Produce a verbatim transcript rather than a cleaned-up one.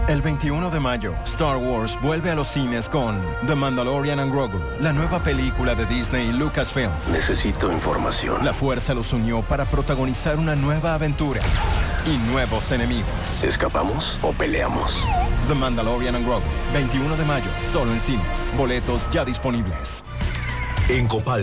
El veintiuno de mayo, Star Wars vuelve a los cines con The Mandalorian and Grogu, la nueva película de Disney y Lucasfilm. Necesito información. La fuerza los unió para protagonizar una nueva aventura y nuevos enemigos. ¿Escapamos o peleamos? The Mandalorian and Grogu, veintiuno de mayo, solo en cines. Boletos ya disponibles. En Copal